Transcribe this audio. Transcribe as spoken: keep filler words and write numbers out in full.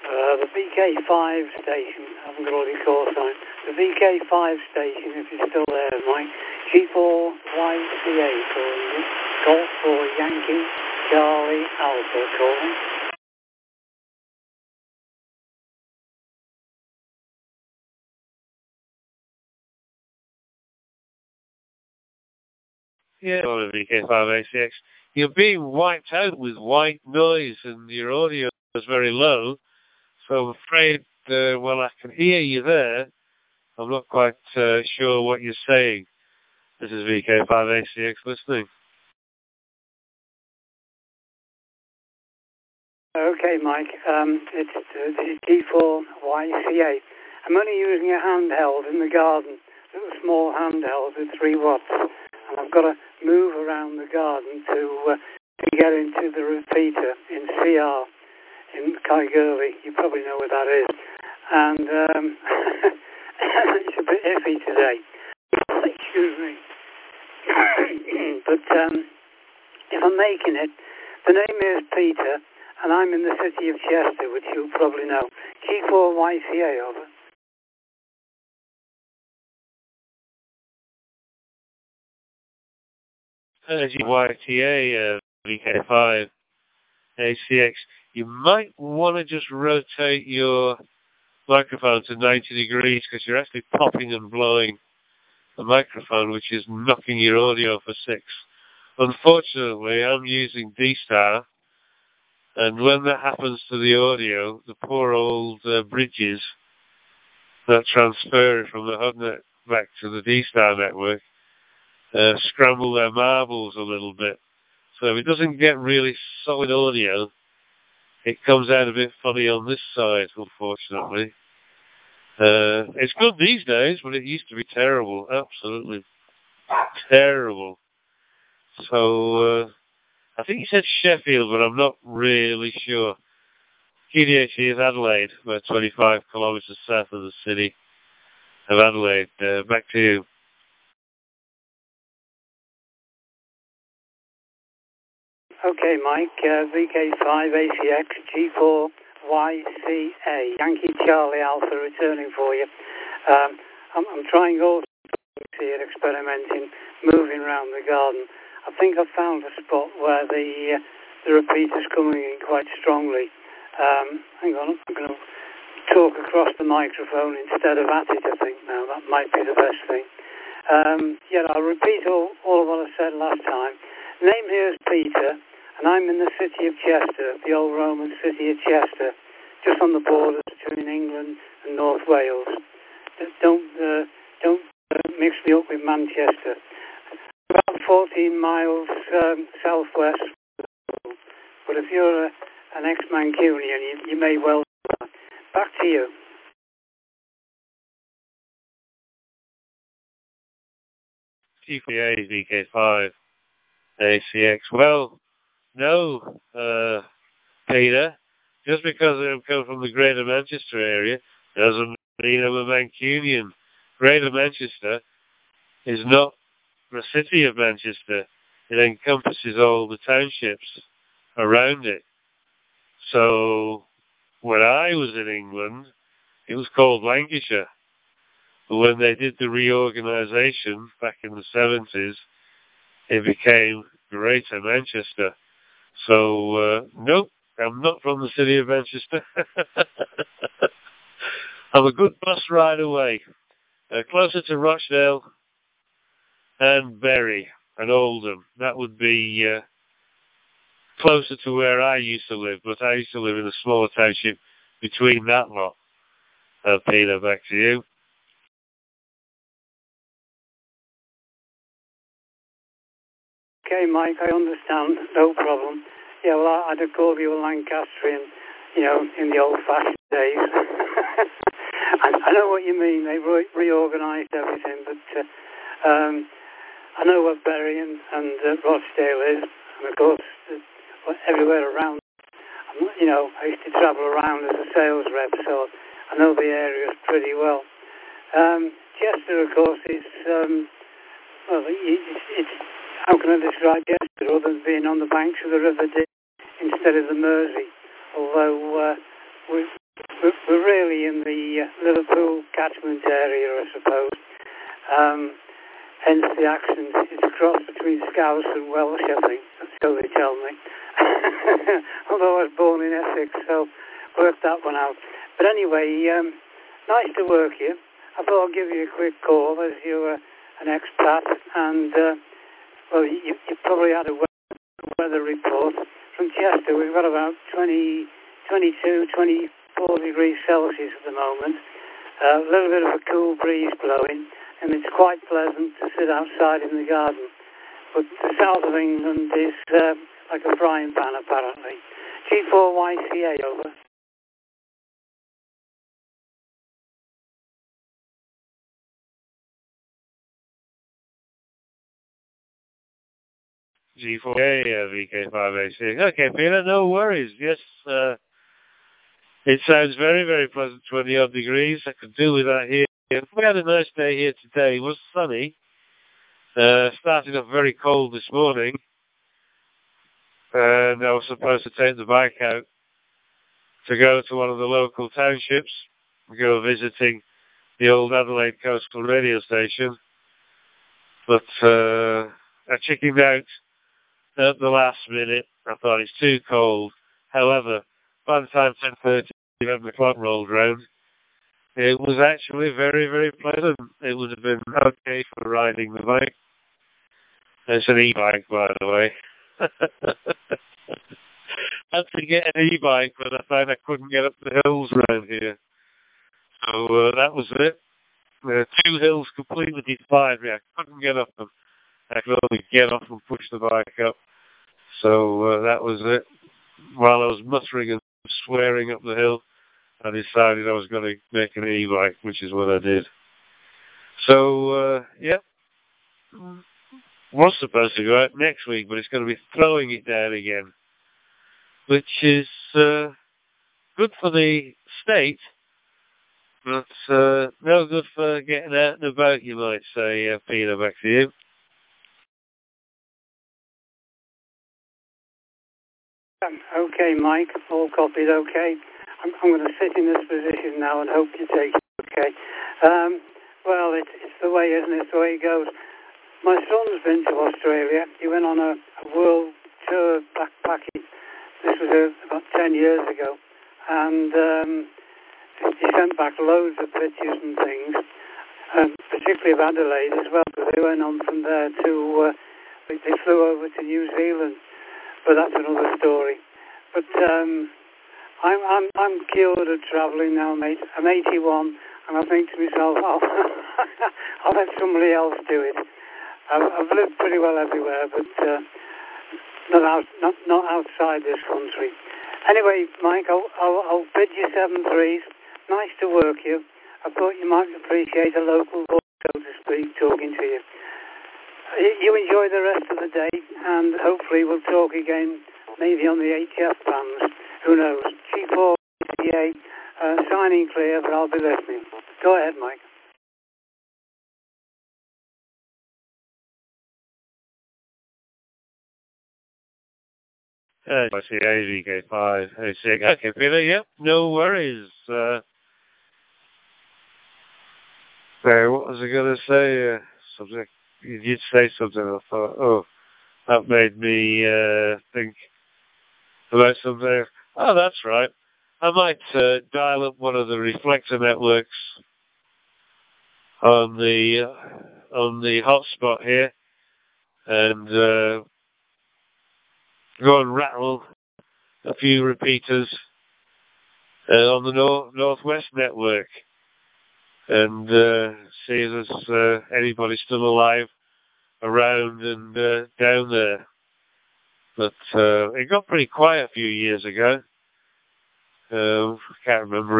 Uh, the V K five station, I haven't got all your call sign. The V K five station, if it's still there, Mike. G four Y C A calling you. Golf for Yankee, Charlie, Alpha calling. Yeah, on a V K five A C X. You're being wiped out with white noise and your audio is very low. So I'm afraid, uh, well, I can hear you there. I'm not quite uh, sure what you're saying. This is V K five A C X listening. Okay, Mike. Um, it's uh, this is G four Y C A. I'm only using a handheld in the garden. A little small handheld with three watts. And I've got to move around the garden to, uh, to get into the repeater in C R in Kaigurley. You probably know where that is. And um, it's a bit iffy today. Excuse me. But um, if I'm making it, the name is Peter, and I'm in the city of Chester, which you'll probably know. G four Y C A, over. G Y T A, uh, V K five A C X. You might want to just rotate your microphone to ninety degrees because you're actually popping and blowing the microphone, which is knocking your audio for six. Unfortunately, I'm using D-Star, and when that happens to the audio, the poor old uh, bridges that transfer from the HUDnet back to the D-Star network uh, scramble their marbles a little bit. So if it doesn't get really solid audio, it comes out a bit funny on this side, unfortunately. Uh, it's good these days, but it used to be terrible. Absolutely terrible. So, uh, I think he said Sheffield, but I'm not really sure. Q D H is Adelaide, about twenty-five kilometres south of the city of Adelaide. Uh, back to you. Okay, Mike. Uh, V K five A C X G four Y C A. Yankee Charlie Alpha returning for you. Um, I'm, I'm trying all things here, experimenting, moving around the garden. I think I've found a spot where the uh, the repeater's coming in quite strongly. Um, hang on, I'm going to talk across the microphone instead of at it, I think now. That might be the best thing. Um, yeah, I'll repeat all, all of what I said last time. Name here is Peter, and I'm in the city of Chester, the old Roman city of Chester, just on the border between England and North Wales. Don't uh, don't uh, mix me up with Manchester. About fourteen miles um, southwest. But if you're a, an ex-Mancunian, you, you may well. Back to you. G P A V K five A C X. Well, no, uh, Peter. Just because I'm coming from the Greater Manchester area doesn't mean I'm a Mancunian. Greater Manchester is not the city of Manchester. It encompasses all the townships around it. So when I was in England, it was called Lancashire. But when they did the reorganisation back in the seventies, it became Greater Manchester. So, uh, nope, I'm not from the city of Manchester. I'm a good bus ride away. Uh, closer to Rochdale and Bury and Oldham. That would be uh, closer to where I used to live, but I used to live in a smaller township between that lot. Uh, Peter, back to you. Okay, Mike, I understand. No problem. Yeah, well, I'd have called you a Lancastrian, you know, in the old-fashioned days. I, I know what you mean. They re- reorganised everything, but uh, um, I know what Bury and, and uh, Rochdale is, and of course, uh, everywhere around. I'm, you know, I used to travel around as a sales rep, so I know the areas pretty well. Um, Chester, of course, is um, well, it's, it's how can I describe Chester other than being on the banks of the River Dee instead of the Mersey? Although uh, we really in the uh, Liverpool catchment area, I suppose. Um, hence the accent. It's a cross between Scouse and Welsh, I think. So they tell me. Although I was born in Essex, so worked that one out. But anyway, um, nice to work here. I thought I'd give you a quick call as you're an expat, and uh, well, you, you probably had a weather report from Chester. We've got about twenty, twenty-two, twenty-four degrees Celsius at the moment. Uh, a little bit of a cool breeze blowing, and it's quite pleasant to sit outside in the garden. But the south of England is uh, like a frying pan, apparently. G four Y C A, over. G four A, uh, V K five A C. Okay, Peter, no worries. Yes, uh, it sounds very, very pleasant, twenty odd degrees. I could do with that here. We had a nice day here today. It was sunny. Uh, started off very cold this morning. And I was supposed to take the bike out to go to one of the local townships, go visiting the old Adelaide Coastal Radio Station. But uh, I chickened out at the last minute. I thought it's too cold. However, by the time ten thirty, eleven o'clock rolled round, it was actually very, very pleasant. It would have been okay for riding the bike. It's an e-bike, by the way. I had to get an e-bike, but I found I couldn't get up the hills around here. So uh, that was it. Uh, two hills completely defied me. I couldn't get up them. I could only get off and push the bike up. So uh, that was it. While I was muttering and swearing up the hill, I decided I was going to make an e-bike, which is what I did. So, uh, yeah. Was supposed to go out next week, but it's going to be throwing it down again, which is uh, good for the state, but uh, no good for getting out and about, you might say. uh, Peter, back to you. Um, okay, Mike, all copied, okay. I'm, I'm going to sit in this position now and hope you take it, okay. Um, well, it's, it's the way, isn't it? It's the way it goes. My son's been to Australia. He went on a, a world tour backpacking. This was a, about ten years ago. And um, he sent back loads of pictures and things, um, particularly of Adelaide as well, because they went on from there to, uh, they, they flew over to New Zealand. But that's another story. But um, I'm, I'm, I'm cured of travelling now, mate. I'm eighty-one, and I think to myself, I'll, I'll let somebody else do it. I've, I've lived pretty well everywhere, but uh, not, out, not not outside this country. Anyway, Mike, I'll, I'll, I'll bid you seven threes. Nice to work you. I thought you might appreciate a local voice, so to speak, talking to you. You enjoy the rest of the day, and hopefully we'll talk again, maybe on the H F bands. Who knows? G four C A, uh, signing clear, but I'll be listening. Go ahead, Mike. Uh, I see A V K five, A six. Okay, Peter, yep, no worries. Uh, so what was I going to say? Uh, something. You did say something. I thought, oh, that made me uh, think about something. Oh, that's right. I might uh, dial up one of the reflector networks on the uh, on the hotspot here and uh, go and rattle a few repeaters uh, on the north northwest network and uh, see if there's uh, anybody still alive around and uh, down there. But uh, it got pretty quiet a few years ago. Uh, I can't remember